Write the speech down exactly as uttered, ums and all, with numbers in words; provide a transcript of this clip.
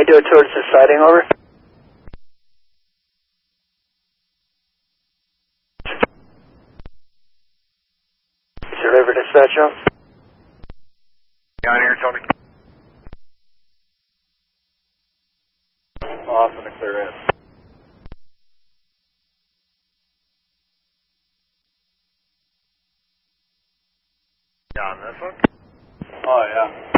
do it towards the siding, over. River dispatch up. Down here, Tony. Off and a clear in. On this one? Oh, yeah.